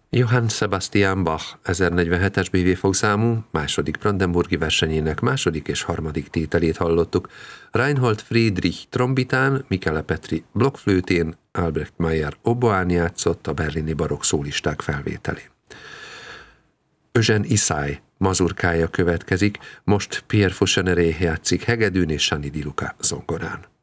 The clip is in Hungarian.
Johann Sebastian Bach 1047-es BV számú második brandenburgi versenyének második és harmadik tételét hallottuk. Reinhold Friedrich trombitán, Michele Petri blokkflőtén, Albrecht Meyer oboán játszott a berlini barokk szólisták felvételén. Eugène Ysaÿe mazurkája következik, most Pierre Faucheneré játszik hegedűn és Gianni Di Luca zongorán.